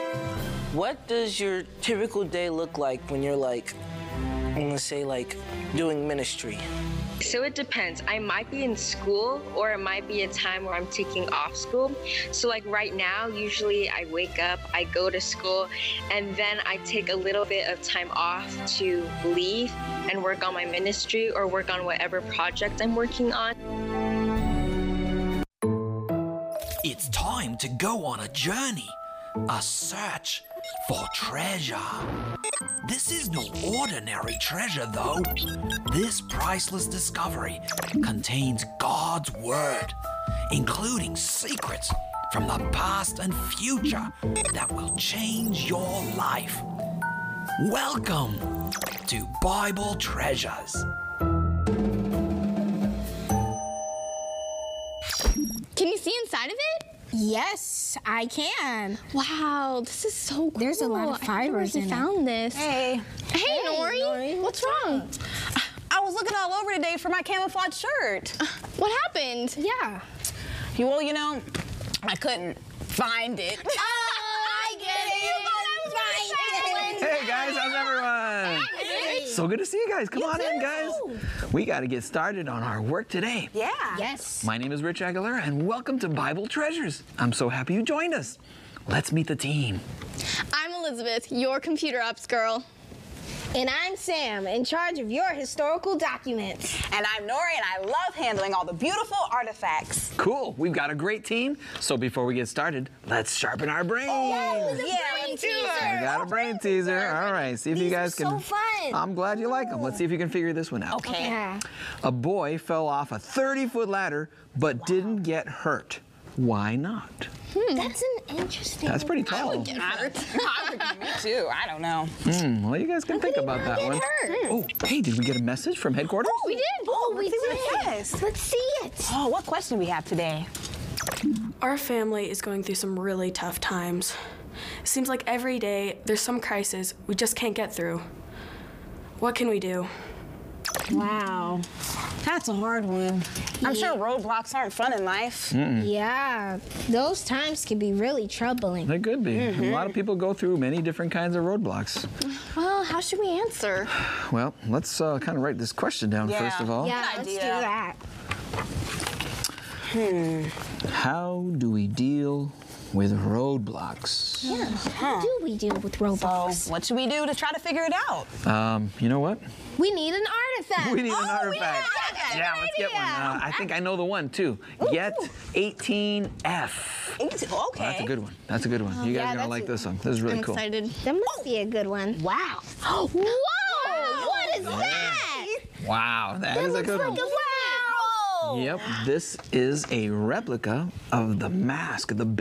What does your typical day look like when you're like, I'm gonna say like doing ministry? So it depends. I might be in school, or it might be a time where I'm taking off school. So like right now, usually I wake up, I go to school, and then I take a little bit of time off to leave and work on my ministry or work on whatever project I'm working on. It's time to go on a journey, a search for treasure. This is no ordinary treasure, though. This priceless discovery contains God's Word, including secrets from the past and future that will change your life. Welcome to Bible Treasures. Can you see inside of it? Yes, I can. Wow, this is so cool. There's a lot of fibers in it. I found this. Hey. Hey, Nori. What's wrong? I was looking all over today for my camouflage shirt. What happened? Yeah. Well, you know, I couldn't find it. I get it. Hey guys, how's everyone? So good to see you guys. Come on in, guys. We got to get started on our work today. Yeah. Yes. My name is Rich Aguilera, and welcome to Bible Treasures. I'm so happy you joined us. Let's meet the team. I'm Elizabeth, your computer ops girl. And I'm Sam, in charge of your historical documents. And I'm Nori, and I love handling all the beautiful artifacts. Cool. We've got a great team. So before we get started, let's sharpen our brains. Brain teaser. I got a brain teaser. All right. See if you guys can. So fun. I'm glad you like them. Let's see if you can figure this one out. Okay. Yeah. A boy fell off a 30-foot ladder but didn't get hurt. Why not? That's an interesting. That's pretty tall. Me too. I don't know. Well, you guys can think about that one. Oh, hey, did we get a message from headquarters? We did. Oh, we did. Yes. Let's see it. Oh, what question do we have today? Our family is going through some really tough times. Seems like every day there's some crisis we just can't get through. What can we do? Wow. That's a hard one. I'm sure roadblocks aren't fun in life. Yeah, those times can be really troubling. They could be. A lot of people go through many different kinds of roadblocks. Well, how should we answer? Well, let's kind of write this question down first of all. Yeah, let's do that. How do we deal with roadblocks? How do we deal with roadblocks? So, what should we do to try to figure it out? You know what? We need an artifact. We need an artifact. Yeah, let's get one. I think I know the one too. Get 18F. Okay. That's a good one. That's a good one. You guys are gonna like this one. This is really I'm cool. excited. That must be a good one. Wow. Whoa! What is that? Wow, that is a good one. Wow! Yep, this is a replica of the mask, the